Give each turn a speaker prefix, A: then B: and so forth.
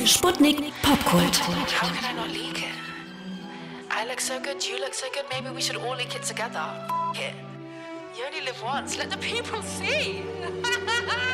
A: Sputnik Popkult.
B: How can I not leak it? I look so good, you look so good, maybe we should all leak it together. F it. You only live once, let the people see.